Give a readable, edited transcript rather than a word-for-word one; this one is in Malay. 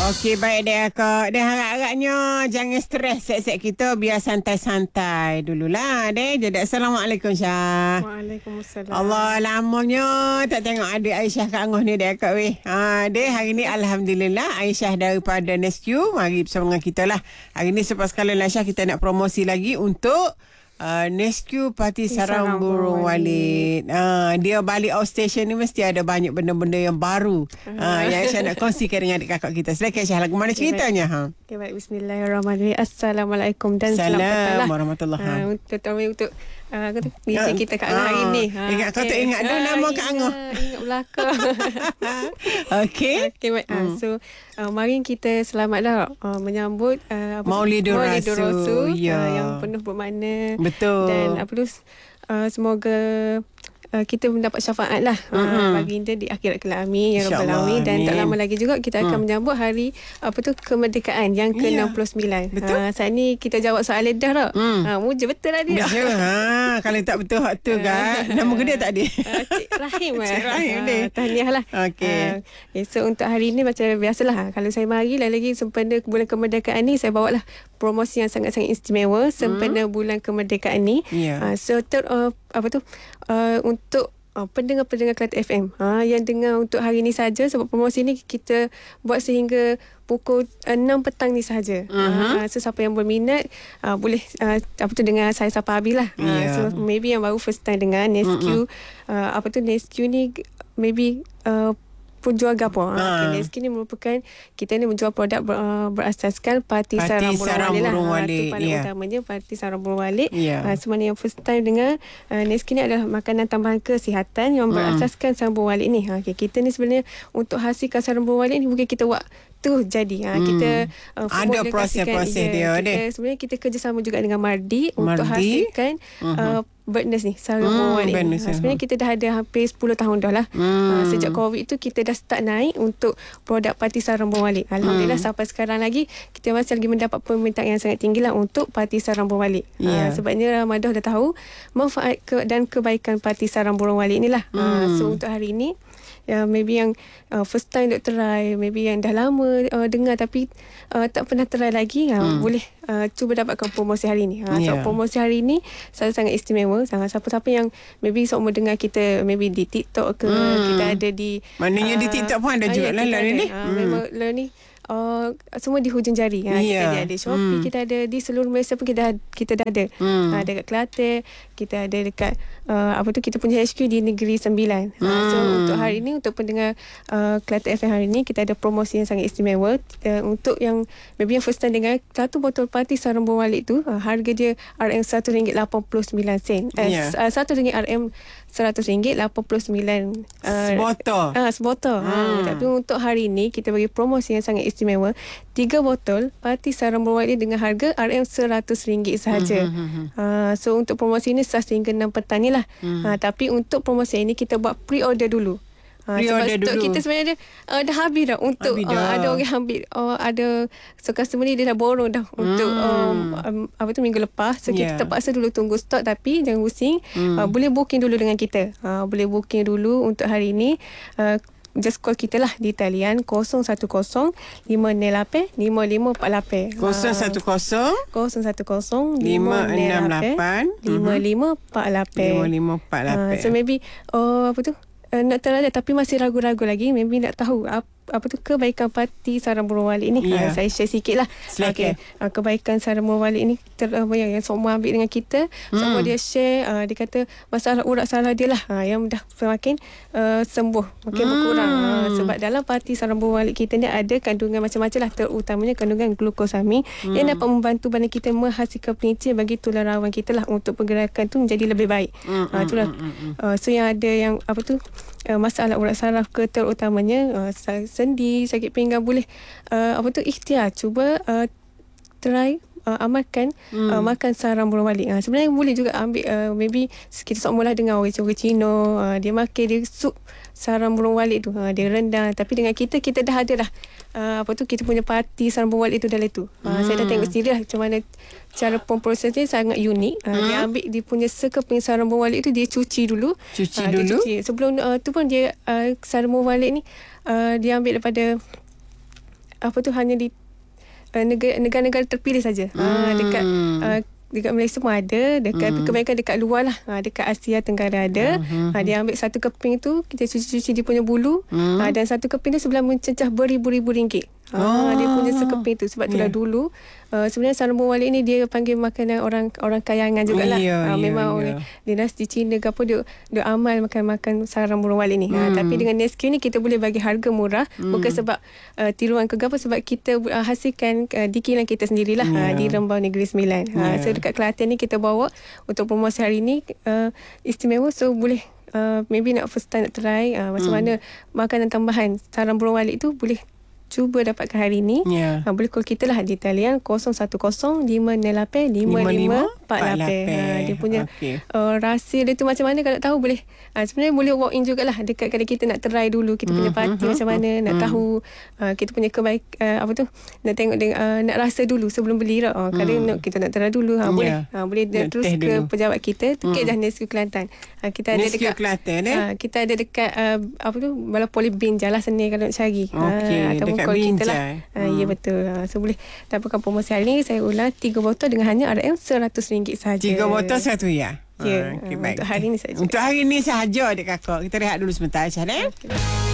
Okey, baik dek akak. Dan harap-harapnya jangan stres set-set kita. Biar santai-santai dululah dek. Jadi Assalamualaikum Syah. Waalaikumsalam. Allah, lamanya tak tengok adik Aisyah Kak Angoh ni dek akak weh. Dek, hari ni Alhamdulillah Aisyah daripada Nescu mari bersama dengan kita lah. Hari ni selepas sekali Aisyah kita nak promosi lagi untuk Nescu Parti Sarang Burung Walid. Dia balik outstation ni mesti ada banyak benda-benda yang baru yang Aisyah nak kongsikan dengan adik kakak kita. Silakan Aisyah, lagu mana ceritanya? Okay, baik. Bismillahirrahmanirrahim. Assalamualaikum dan selamat petang. Assalamualaikum warahmatullahi. Terutama untuk kita Kak Angoh hari ni. Ingat kau tak ingat dah nama Kak Angoh. Ingat belakang. Okey. Okay, baik. So mari kita selamatlah menyambut Maulidur Rasul. Yang penuh bermakna. Betul. Dan semoga kita mendapat syafaat lah baginda di akhirat kelak, amin ya rabbal alamin. Dan tak lama lagi juga kita akan menyambut hari kemerdekaan yang ke-69. Betul. Saat ni kita jawab soalan dah tak? Muja betul lah dia. Betul. Kalau tak betul hak tu kan. Nama kedai tak ada. Cik Rahim. Cik Rahim ni. Tahniah lah. Okey. So untuk hari ni macam biasalah, kalau saya mari lagi sempena bulan kemerdekaan ni, saya bawa lah promosi yang sangat-sangat istimewa sempena bulan kemerdekaan ni. So untuk pendengar-pendengar Kelantan FM yang dengar untuk hari ni saja, sebab promosi ni kita buat sehingga pukul 6 petang ni sahaja. So siapa yang berminat boleh dengar saya sampai habis lah. So maybe yang baru first time dengar Nescu, Nescu ni maybe penjual gabung. Nescu ni merupakan, kita ni menjual produk berasaskan Parti Sarang Burung Walid lah. Itu paling utamanya Parti Sarang Burung Walid. Semua yang first time dengar, Nescu ni adalah makanan tambahan kesihatan yang berasaskan sarang burung walid ni. Kita ni sebenarnya untuk hasilkan sarang burung walid ni bukan kita buat tu jadi. Kita ada proses-proses dia. Sebenarnya kita kerjasama juga dengan Mardi untuk hasilkan birdnest ni, sarang burung walid ni. Sebenarnya kita dah ada hampir 10 tahun dah lah. Sejak COVID tu kita dah start naik untuk produk Parti Sarang Burung Walid. Alhamdulillah sampai sekarang lagi kita masih lagi mendapat permintaan yang sangat tinggi lah untuk Parti Sarang Burung Walid. Sebabnya Ramadah dah tahu manfaat dan kebaikan Parti Sarang Burung Walid ni lah. So untuk hari ni maybe yang first time duk try, maybe yang dah lama dengar tapi tak pernah try lagi, boleh cuba dapatkan promosi hari ni. So promosi hari ni sangat istimewa. Siapa-siapa yang maybe semua dengar kita maybe di TikTok ke, kita ada di maknanya di TikTok pun ada juga lah ni. Memang ni semua di hujung jari. Kita ada Shopee, kita ada di seluruh Malaysia pun kita dah ada. Dekat Kelantan, kita ada dekat kita punya HQ di Negeri Sembilan. So untuk hari ni, untuk pendengar Kelantan FM hari ni, kita ada promosi yang sangat istimewa. Untuk yang maybe yang first time dengar, satu botol Parti Sarang Burung Walid tu harga dia RM RM1.89. RM1 RM RM100.89 sebotol. Tapi untuk hari ni kita bagi promosi yang sangat istimewa, 3 botol Parti Sarang Burung Walid dengan harga RM100 sahaja. So untuk promosi ni sah sehingga 6 petang ni lah. Tapi untuk promosi ini kita buat pre-order dulu. Sebab stok kita sebenarnya dah habis dah. Untuk ada orang ambil, ada customer ni dia dah borong dah untuk minggu lepas. So kita terpaksa dulu tunggu stok. Tapi jangan pusing, boleh booking dulu dengan kita. Boleh booking dulu untuk hari ni. Just call kita lah di talian 010-568-5548. 010-568-5548. So maybe nak terlalu tapi masih ragu-ragu lagi, maybe nak tahu kebaikan Parti Sarang Burung Walid ni. Saya share sikit lah. Kebaikan Sarang Burung Walid ni yang semua ambil dengan kita, semua dia share. Dia kata masalah urat saraf dia lah yang dah semakin sembuh, makin berkurang. Sebab dalam Parti Sarang Burung Walid kita ni ada kandungan macam-macam lah, terutamanya kandungan glukosamin yang dapat membantu badan kita menghasilkan penyicir bagi tulang rawan kita lah, untuk pergerakan tu menjadi lebih baik. Itulah. So yang ada yang masalah urat saraf ke, terutamanya sendi, sakit pinggang, boleh ikhtiar cuba try amalkan makan sarang burung walid. Sebenarnya boleh juga ambil maybe kita semula dengar orang Cina dia makan dia sup sarang burung walid tu, dia rendang. Tapi dengan kita dah ada lah kita punya Parti Sarang Burung Walid tu dalam tu. Saya dah tengok sendiri lah macam mana cara pemproses dia sangat unik. Dia ambil dia punya sekeping sarang burung walid tu, dia cuci dulu. Sebelum tu pun dia sarang burung walid ni dia ambil daripada hanya di negara-negara terpilih saja. Dekat dekat Malaysia pun ada, dekat kebanyakan dekat luar lah, dekat Asia Tenggara ada. Dia ambil satu keping tu, kita cuci-cuci dia punya bulu, dan satu keping tu sebelah mencecah beribu-ribu ringgit. Dia punya sekeping tu. Sebab itulah dulu sebenarnya sarang burung walet ni dia panggil makanan orang kayangan jugalah. Memang orang dinasti Cina ke apa, dia amal makan sarang burung walet ni. Tapi dengan Nesque ni kita boleh bagi harga murah, bukan sebab tiruan ke apa, sebab kita hasilkan di kilang kita sendirilah, di Rembau Negeri Sembilan. So dekat Kelantan ni kita bawa untuk promosi hari ni, istimewa. So boleh maybe nak first time nak try macam mana makanan tambahan sarang burung walet tu, boleh cuba dapatkan hari ni. Boleh call kita lah di talian 010-568-5548. Dia punya rahsia dia tu macam mana, kalau nak tahu boleh sebenarnya boleh walk in jugalah dekat kedai kita, nak try dulu kita punya parti macam mana, nak tahu kita punya nak tengok nak rasa dulu sebelum beli lah. Kadang kita nak try dulu, boleh terus ke pejabat kita, tukar dah Nesque Kelantan. Kita ada dekat Kelantan, kita ada dekat Balai Poli Bin Jalan Seni kalau nak cari. Ataupun call kita lah. Ya betul. So boleh dapatkan promosi hari ni. Saya ulang 3 botol dengan hanya RM RM100 saja. 3 botol RM100 ya. Untuk hari ni saja. Untuk hari ni sahaja, adik kakak. Kita rehat dulu sebentar, Aisyah.